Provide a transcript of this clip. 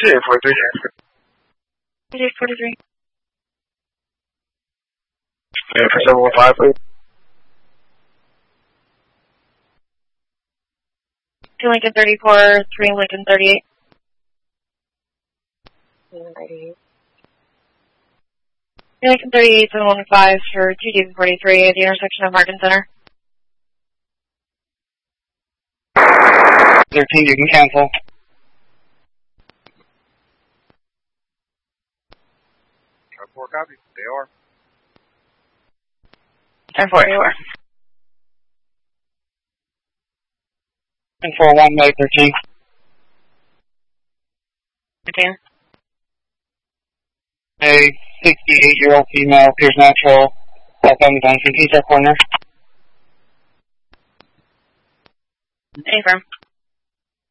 2843. 2843. And for 715, please. 2 Lincoln 34, 3 Lincoln 38. 38. 3 Lincoln 38, 715 for 2 David 43 at the intersection of Martin Center. 13, you can cancel. 4 copies. They are. 10-4, they were. 10-4-1, May 13. 13. A 68-year-old female appears natural at Duncan Pizza Corner. Affirm.